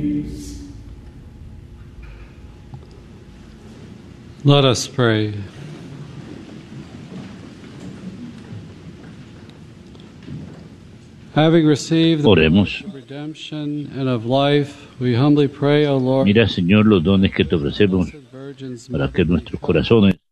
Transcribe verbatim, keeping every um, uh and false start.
Let us pray. Having received the Oremos. redemption and of life, we humbly pray, O Lord, Mira, Señor, los dones que te ofrecemos Virgin's para que nuestros corazones